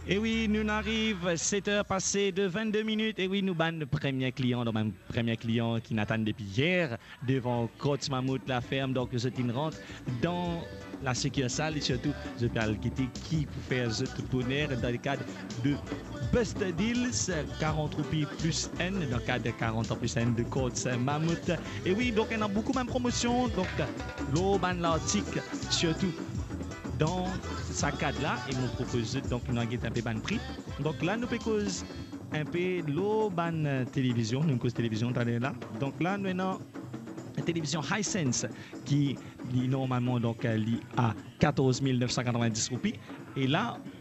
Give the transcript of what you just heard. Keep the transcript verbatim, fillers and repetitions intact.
Et oui, nous arrivons sept heures passées de vingt-deux minutes. Et oui, nous ban le premier client, donc même premier client qui n'attend depuis hier devant Côte Mammouth, la ferme. Donc, je t'y rentre dans la succursale et surtout, je parle qui pour faire ce bonheur dans le cadre de Bust Deals, quarante roupies plus N, dans le cadre de quarante ans plus N de Côte Mammouth. Et oui, donc, on a beaucoup même promotion. Donc, l'eau ban l'article, surtout dans sa cadre-là, ils nous proposent donc une enquête un peu ban prix. Donc là, nous pouvons un peu l'eau ban télévision, nous cause télévision là. Donc là, nous avons une télévision Hisense qui lit normalement donc lit à quatorze mille neuf cent quatre-vingt-dix roupies. Et là,